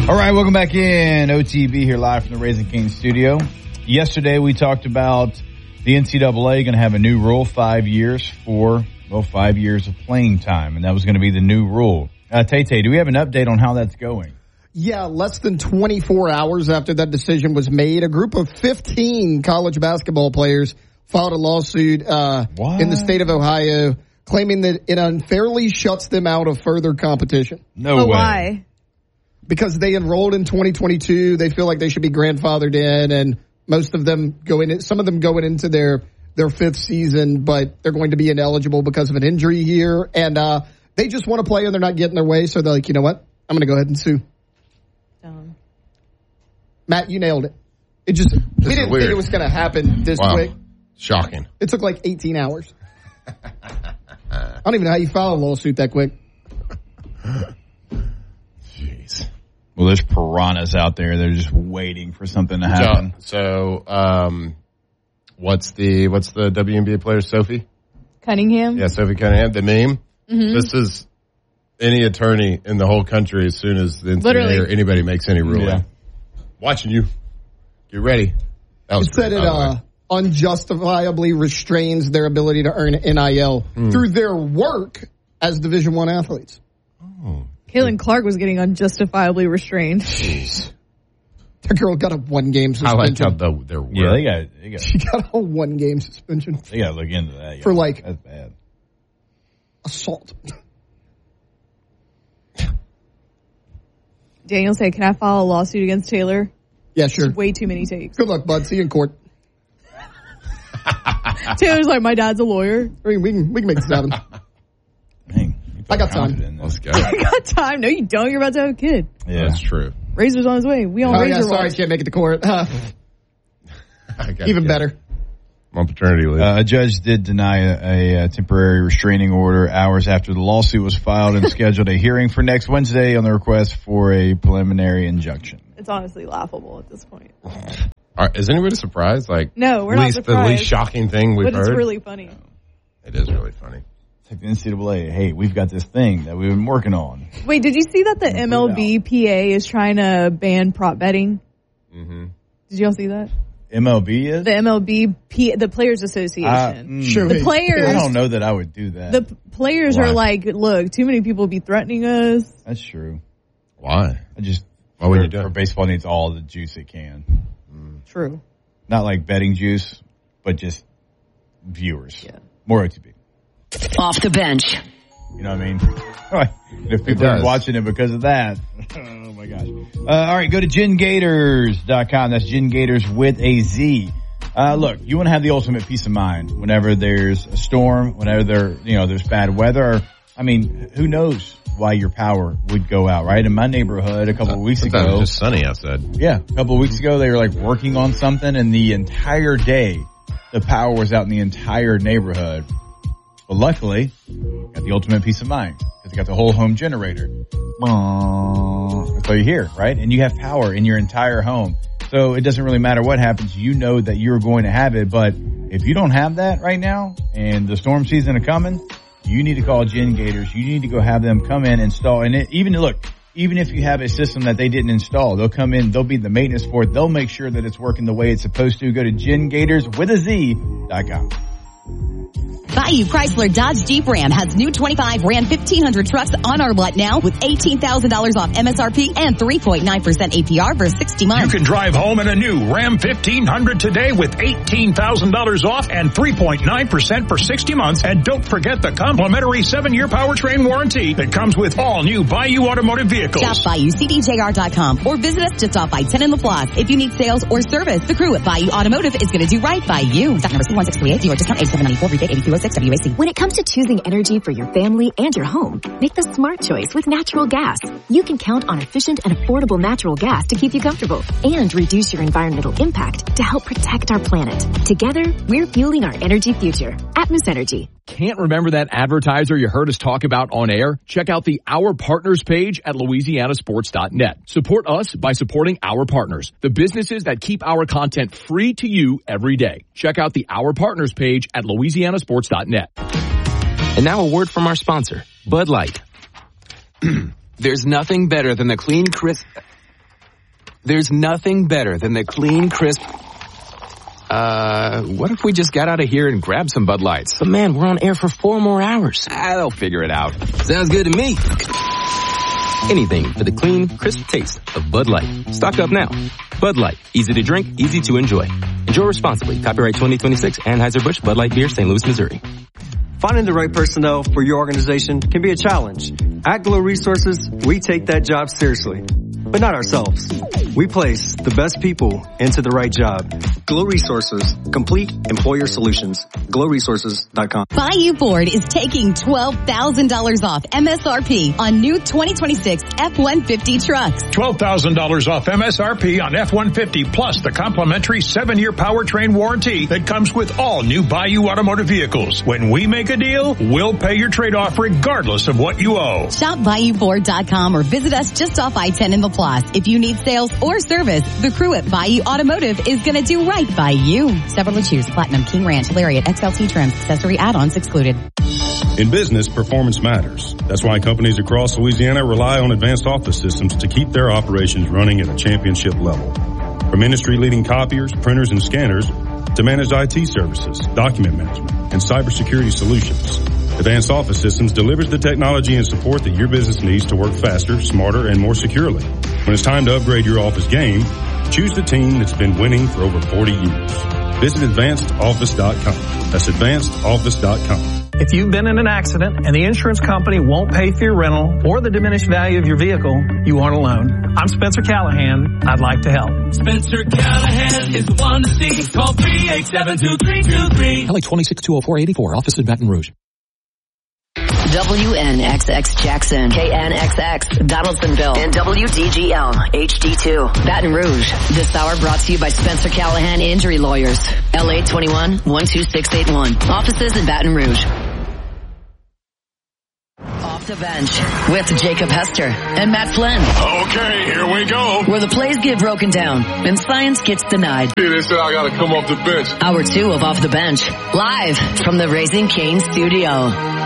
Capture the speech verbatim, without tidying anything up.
All right, welcome back in. O T B here live from the Raising Cane's studio. Yesterday we talked about the N C double A going to have a new rule, five years for, well, five years of playing time, and that was going to be the new rule. Uh, Tay-Tay, do we have an update on how that's going? Yeah, less than twenty-four hours after that decision was made, a group of fifteen college basketball players filed a lawsuit uh, in the state of Ohio claiming that it unfairly shuts them out of further competition. No oh, way. Why? Because they enrolled in twenty twenty-two, they feel like they should be grandfathered in, and most of them going in, some of them going into their, their fifth season, but they're going to be ineligible because of an injury here. And uh, they just want to play and they're not getting their way, so they're like, you know what? I'm going to go ahead and sue. Dumb. Matt, you nailed it. It just, This we is didn't weird. think it was going to happen this Wow. quick. Shocking. It took like eighteen hours. I don't even know how you file a lawsuit that quick. Jeez. Well, there's piranhas out there. They're just waiting for something to happen. So, so um, what's the what's the W N B A player, Sophie? Cunningham? Yeah, Sophie Cunningham, the meme. Mm-hmm. This is any attorney in the whole country as soon as the N C double A Literally. or anybody makes any ruling. Yeah. Watching you. Get ready. That was It said great, it by the way. uh, unjustifiably restrains their ability to earn N I L Hmm. through their work as Division One athletes. Oh. Caitlin Clark was getting unjustifiably restrained. Jeez. That girl got a one game I like suspension. how the, their work. Yeah, they got they got She got a one game suspension. they got to look into that. Yeah. For, like- That's bad. Assault. Daniel said, can I file a lawsuit against Taylor? Yeah, sure. It's way too many takes. Good luck, bud. See you in court. Taylor's like, my dad's a lawyer. I mean, we can we can make this happen. Dang, you I got felt time. confident in Let's that. go. I got time. No, you don't. You're about to have a kid. Yeah. That's true. Razor's on his way. We on Oh Razor yeah, sorry, Watch. can't make it to court. Uh, I gotta even get- better. I'm on paternity leave. Uh, a judge did deny a, a, a temporary restraining order hours after the lawsuit was filed and scheduled a hearing for next Wednesday on the request for a preliminary injunction. It's honestly laughable at this point. Are, is anybody surprised? Like, No, we're least, not the surprised. least shocking thing we've But heard. it's really funny. It is really funny. It's like the N C double A, hey, we've got this thing that we've been working on. Wait, did you see that the put it M L B P A is trying to ban prop betting? Mm-hmm. Did y'all see that? M L B is? The M L B, P, the Players Association. Uh, mm, Sure. The players, I don't know that I would do that. the p- players Why? are like, look, too many people be threatening us. That's true. Why? I just, Why would for, you do it? for baseball needs all the juice it can. True. Not like betting juice, but just viewers. Yeah. More O T B. Off the bench. You know what I mean? Right. If people does. are watching it because of that. Oh my gosh. Uh, all right, go to gin gators dot com. That's Gin Gators with a Z. Uh, look, you want to have the ultimate peace of mind whenever there's a storm, whenever there, you know, there's bad weather. I mean, who knows why your power would go out, right? In my neighborhood a couple of weeks Sometimes ago. it's just sunny outside. Yeah, a couple of weeks ago, they were like working on something, and the entire day, the power was out in the entire neighborhood. But luckily, got the ultimate peace of mind because you got the whole home generator. That's all you hear, right? And you have power in your entire home. So it doesn't really matter what happens. You know that you're going to have it. But if you don't have that right now and the storm season is coming, you need to call Gin Gators. You need to go have them come in, install. And it, even look, even if you have a system that they didn't install, they'll come in, they'll be the maintenance for it. They'll make sure that it's working the way it's supposed to. Go to Gin Gators with a Z dot com. Bayou Chrysler Dodge Jeep Ram has new twenty-five Ram fifteen hundred trucks on our lot now with eighteen thousand dollars off M S R P and three point nine percent A P R for sixty months. You can drive home in a new Ram fifteen hundred today with eighteen thousand dollars off and three point nine percent for sixty months. And don't forget the complimentary seven-year powertrain warranty that comes with all new Bayou Automotive vehicles. Shop Bayou C D J R dot com or visit us just off I ten in LaPlace. If you need sales or service, the crew at Bayou Automotive is going to do right by you. Stock number C one six three eight, dealer discount eighty-seven ninety-four, rebate eighty-two oh six, W A C. When it comes to choosing energy for your family and your home, make the smart choice with natural gas. You can count on efficient and affordable natural gas to keep you comfortable and reduce your environmental impact to help protect our planet. Together, we're fueling our energy future. Atmos Energy. Can't remember that advertiser you heard us talk about on air? Check out the Our Partners page at Louisiana Sports dot net. Support us by supporting our partners, the businesses that keep our content free to you every day. Check out the Our Partners page at Louisiana Sports dot net. And now a word from our sponsor, Bud Light. There's nothing better than the clean, crisp... There's nothing better than the clean, crisp... Uh, what if we just got out of here and grabbed some Bud Lights? But man, we're on air for four more hours. Ah, they'll figure it out. Sounds good to me. Anything for the clean, crisp taste of Bud Light. Stock up now. Bud Light. Easy to drink, easy to enjoy. Enjoy responsibly. Copyright twenty twenty-six, Anheuser-Busch, Bud Light Beer, Saint Louis, Missouri. Finding the right personnel for your organization can be a challenge. At Glow Resources, we take that job seriously, but not ourselves. We place the best people into the right job. Glow Resources, complete employer solutions. glow resources dot com. Bayou Ford is taking twelve thousand dollars off M S R P on new twenty twenty-six F one fifty trucks. twelve thousand dollars off M S R P on F one fifty plus the complimentary seven-year powertrain warranty that comes with all new Bayou Automotive vehicles. When we make a deal, we'll pay your trade-off regardless of what you owe. Shop Bayou Ford dot com or visit us just off I ten in La Place. If you need sales or service, the crew at Bayou Automotive is going to do right by you. Several to choose. Platinum, King Ranch, Lariat, X L T trims, accessory add-ons excluded. In business, performance matters. That's why companies across Louisiana rely on Advanced Office Systems to keep their operations running at a championship level. From industry-leading copiers, printers, and scanners to managed I T services, document management, and cybersecurity solutions, Advanced Office Systems delivers the technology and support that your business needs to work faster, smarter, and more securely. When it's time to upgrade your office game, choose the team that's been winning for over forty years. Visit advanced office dot com. That's advanced office dot com. If you've been in an accident and the insurance company won't pay for your rental or the diminished value of your vehicle, you aren't alone. I'm Spencer Callahan. I'd like to help. Spencer Callahan is the one to see. Call three eight seven, two three two three. L A twenty-six two oh four eighty-four. Office in Baton Rouge. W N X X Jackson, K N X X Donaldsonville, and W D G L H D two Baton Rouge. This hour brought to you by Spencer Callahan Injury Lawyers. L A twenty-one, one two six eight one. Offices in Baton Rouge. Off the Bench with Jacob Hester and Matt Flynn. Okay, here we go. Where the plays get broken down and science gets denied. Yeah, they said I gotta come off the bench. Hour two of Off the Bench, live from the Raising Cane studio.